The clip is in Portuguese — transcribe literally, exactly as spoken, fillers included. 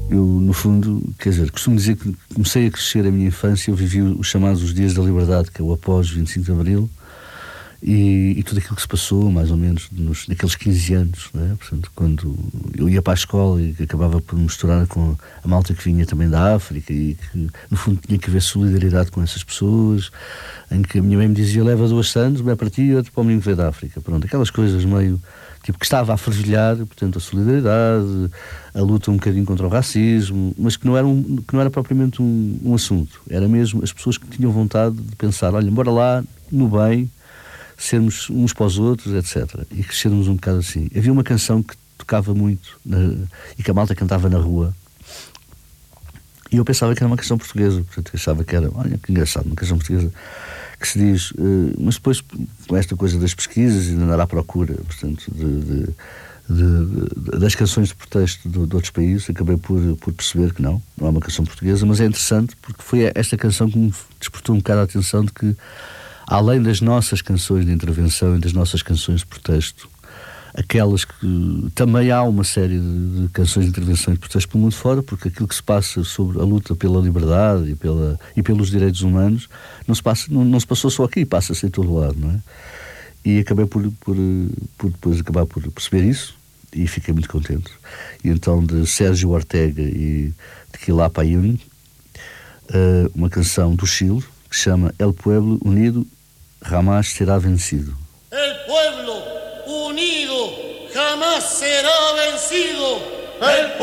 eu, no fundo, quer dizer, costumo dizer que comecei a crescer a minha infância, eu vivi os chamados os Dias da Liberdade, que é o após vinte e cinco de Abril, e, e tudo aquilo que se passou, mais ou menos, nos, naqueles quinze anos, né? Portanto, quando eu ia para a escola e que acabava por me misturar com a malta que vinha também da África e que, no fundo, tinha que haver solidariedade com essas pessoas, em que a minha mãe me dizia, leva duas sandes, uma é para ti e outra para o menino que veio da África. Pronto, aquelas coisas meio, tipo, que estava a fervilhar, portanto, a solidariedade, a luta um bocadinho contra o racismo, mas que não era, um, que não era propriamente um, um assunto. Era mesmo as pessoas que tinham vontade de pensar, olha, bora lá, no bem, sermos uns para os outros, etcétera. E crescermos um bocado assim. Havia uma canção que tocava muito na, e que a malta cantava na rua, e eu pensava que era uma canção portuguesa, portanto pensava que era, olha que engraçado, uma canção portuguesa que se diz, uh, mas depois com esta coisa das pesquisas e de andar à procura, portanto, de, de, de, de, das canções de protesto de, de outros países, acabei por, por perceber que não, não é uma canção portuguesa, mas é interessante porque foi esta canção que me despertou um bocado a atenção de que, além das nossas canções de intervenção e das nossas canções de protesto, aquelas que também há uma série de, de canções de intervenção e de protesto pelo mundo fora, porque aquilo que se passa sobre a luta pela liberdade e, pela, e pelos direitos humanos não se, passa, não, não se passou só aqui, passa-se em todo lado, não é? E acabei por, por, por depois acabar por perceber isso e fiquei muito contente. E então, de Sérgio Ortega e de Quilapa Ayun, uh, uma canção do Chile que se chama El Pueblo Unido Jamás Será Vencido. El pueblo unido jamás será vencido. El